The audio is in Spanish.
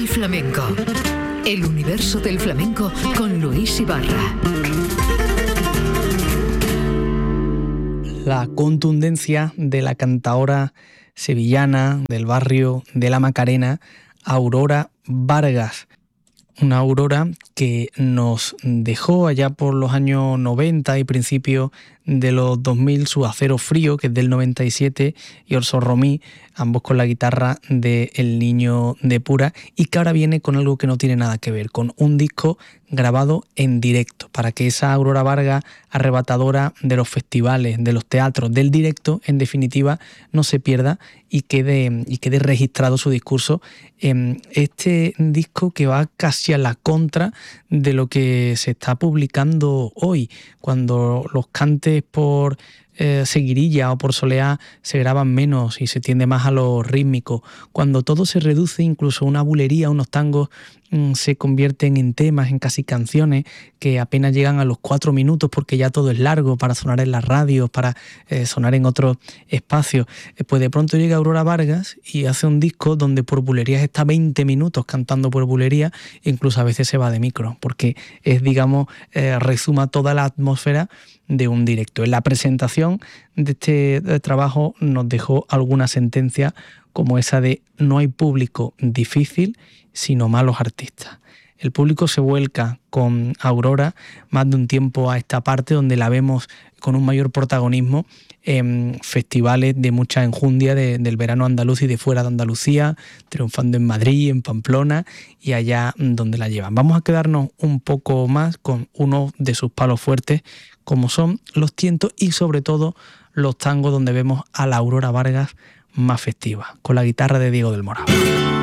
del flamenco. El universo del flamenco con Luis Ibarra. La contundencia de la cantaora sevillana del barrio de la Macarena, Aurora Vargas. Una Aurora que nos dejó allá por los años 90 y principios de los 2000 su Acero Frío, que es del 97, y Orso Romí, ambos con la guitarra de El Niño de Pura, y que ahora viene con algo que no tiene nada que ver, con un disco grabado en directo, para que esa Aurora Vargas arrebatadora de los festivales, de los teatros, del directo, en definitiva, no se pierda y quede registrado su discurso en este disco que va casi a la contra de lo que se está publicando hoy, cuando los cantes por seguirilla o por soleá se graban menos y se tiende más a lo rítmico, cuando todo se reduce, incluso una bulería, unos tangos se convierten en temas, en casi canciones que apenas llegan a los 4 minutos porque ya todo es largo para sonar en las radios, para sonar en otros espacios. Pues de pronto llega Aurora Vargas y hace un disco donde por bulerías está 20 minutos cantando por bulería, incluso a veces se va de micro, porque es, digamos, resuma toda la atmósfera de un directo. En la presentación de este trabajo nos dejó alguna sentencia como esa de: no hay público difícil, sino malos artistas. El público se vuelca con Aurora más de un tiempo a esta parte, donde la vemos con un mayor protagonismo en festivales de mucha enjundia del verano andaluz y de fuera de Andalucía, triunfando en Madrid, en Pamplona y allá donde la llevan. Vamos a quedarnos un poco más con uno de sus palos fuertes, como son los tientos y sobre todo los tangos, donde vemos a la Aurora Vargas más festiva, con la guitarra de Diego del Moral.